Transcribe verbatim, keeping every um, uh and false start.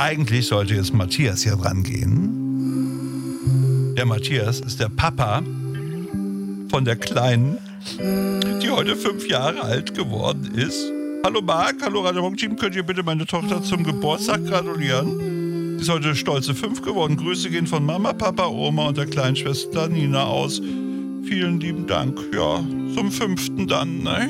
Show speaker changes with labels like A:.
A: Eigentlich sollte jetzt Matthias hier dran gehen. Der Matthias ist der Papa von der Kleinen, die heute fünf Jahre alt geworden ist. Hallo Marc, hallo Radio Rock Team, könnt ihr bitte meine Tochter zum Geburtstag gratulieren? Sie ist heute stolze fünf geworden. Grüße gehen von Mama, Papa, Oma und der kleinen Schwester Nina aus. Vielen lieben Dank. Ja, zum fünften dann, ne?